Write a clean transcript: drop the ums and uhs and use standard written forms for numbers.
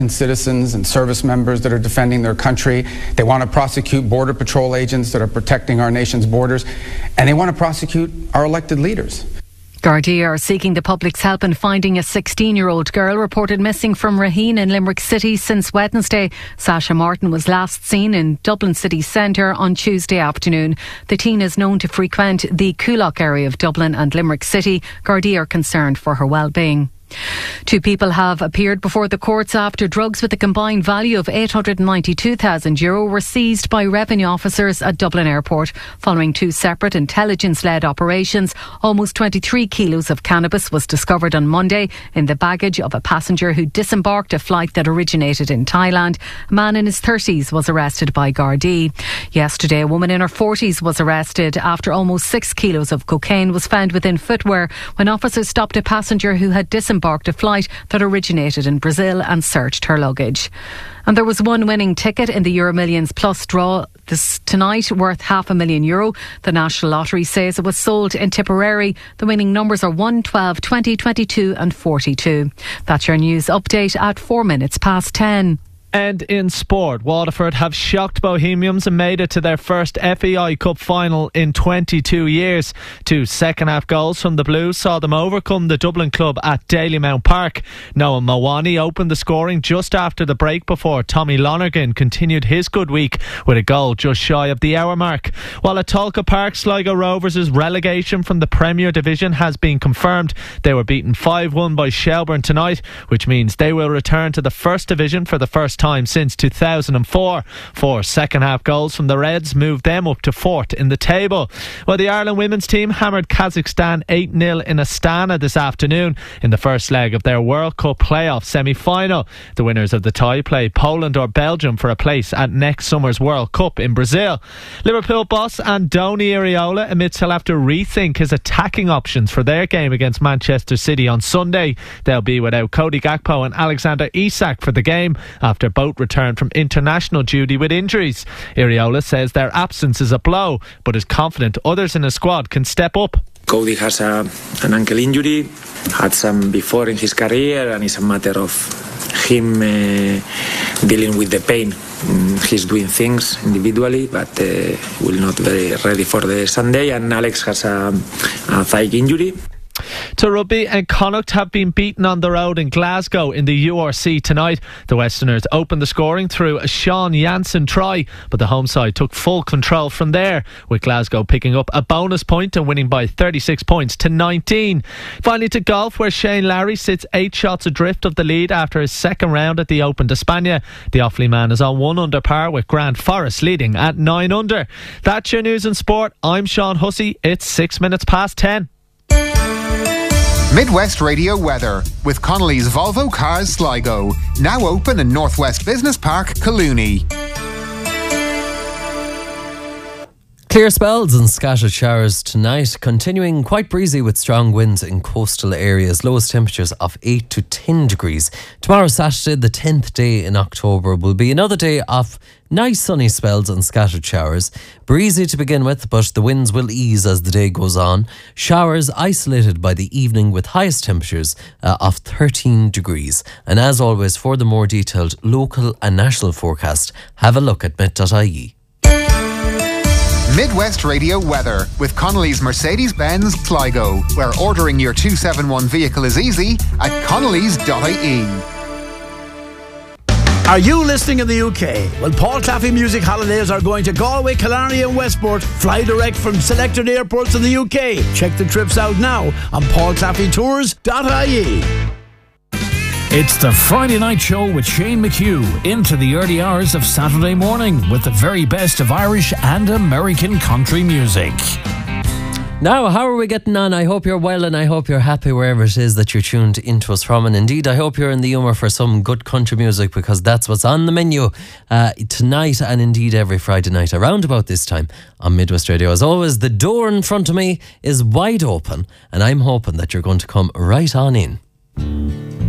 citizens and service members that are defending their country. They want to prosecute Border Patrol agents that are protecting our nation's borders. And they want to prosecute our elected leaders. Gardaí are seeking the public's help in finding a 16-year-old girl reported missing from Raheen in Limerick City since Wednesday. Sasha Martin was last seen in Dublin city centre on Tuesday afternoon. The teen is known to frequent the Coolock area of Dublin and Limerick City. Gardaí are concerned for her well-being. 2 people have appeared before the courts after drugs with a combined value of €892,000 were seized by revenue officers at Dublin Airport. Following 2 separate intelligence-led operations, almost 23 kilos of cannabis was discovered on Monday in the baggage of a passenger who disembarked a flight that originated in Thailand. A man in his 30s was arrested by Gardaí. Yesterday, a woman in her 40s was arrested after almost 6 kilos of cocaine was found within footwear when officers stopped a passenger who had disembarked a flight that originated in Brazil and searched her luggage. And there was one winning ticket in the Euro Millions Plus draw tonight worth €500,000. The National Lottery says it was sold in Tipperary. The winning numbers are 1, 12, 20, 22 and 42. That's your news update at 10:04. And in sport, Waterford have shocked Bohemians and made it to their first FAI Cup final in 22 years. 2 second-half goals from the Blues saw them overcome the Dublin club at Dalymount Park. Noah Mawani opened the scoring just after the break before Tommy Lonergan continued his good week with a goal just shy of the hour mark. While at Tolka Park, Sligo Rovers' relegation from the Premier Division has been confirmed. They were beaten 5-1 by Shelbourne tonight, which means they will return to the First Division for the first time since 2004. 4 second-half goals from the Reds moved them up to 4th in the table. Well, the Ireland women's team hammered Kazakhstan 8-0 in Astana this afternoon in the first leg of their World Cup playoff semi-final. The winners of the tie play Poland or Belgium for a place at next summer's World Cup in Brazil. Liverpool boss Andoni Iraola admits he'll have to rethink his attacking options for their game against Manchester City on Sunday. They'll be without Cody Gakpo and Alexander Isak for the game after both returned from international duty with injuries. Iraola says their absence is a blow, but is confident others in the squad can step up. Cody has an ankle injury, had some before in his career, and it's a matter of him dealing with the pain. He's doing things individually, but will not be ready for the Sunday. And Alex has a thigh injury. To rugby, and Connacht have been beaten on the road in Glasgow in the URC tonight. The Westerners opened the scoring through a Sean Jansen try, but the home side took full control from there, with Glasgow picking up a bonus point and winning by 36 points to 19. Finally to golf, where Shane Lowry sits 8 shots adrift of the lead after his second round at the Open d'Espagne. The Offaly man is on 1 under par, with Grant Forrest leading at 9 under. That's your news and sport. I'm Sean Hussey. It's 10:06. Midwest Radio weather with Connolly's Volvo Cars Sligo. Now open in Northwest Business Park, Collooney. Clear spells and scattered showers tonight, continuing quite breezy with strong winds in coastal areas. Lowest temperatures of 8 to 10 degrees. Tomorrow, Saturday, the 10th day in October, will be another day of nice sunny spells and scattered showers. Breezy to begin with, but the winds will ease as the day goes on. Showers isolated by the evening with highest temperatures of 13 degrees. And as always, for the more detailed local and national forecast, have a look at met.ie. Midwest Radio weather with Connolly's Mercedes-Benz Sligo, where ordering your 271 vehicle is easy at connolly's.ie. Are you listening in the UK? Well, Paul Claffey Music Holidays are going to Galway, Killarney and Westport. Fly direct from selected airports in the UK. Check the trips out now on paulclaffeytours.ie. It's the Friday Night Show with Shane McHugh into the early hours of Saturday morning with the very best of Irish and American country music. Now, how are we getting on? I hope you're well and I hope you're happy wherever it is that you're tuned into us from. And indeed, I hope you're in the humour for some good country music, because that's what's on the menu tonight and indeed every Friday night around about this time on Midwest Radio. As always, the door in front of me is wide open and I'm hoping that you're going to come right on in.